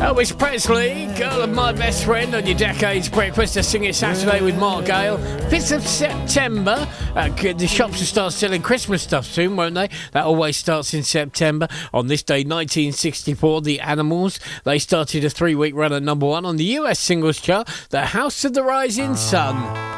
Elvis Presley, Girl of My Best Friend on your Decades Breakfast. To Sing It Saturday with Mark Gale. 5th of September. The shops will start selling Christmas stuff soon, won't they? That always starts in September. On this day, 1964, The Animals. They started a 3-week run at number 1 on the US singles chart. The House of the Rising Sun.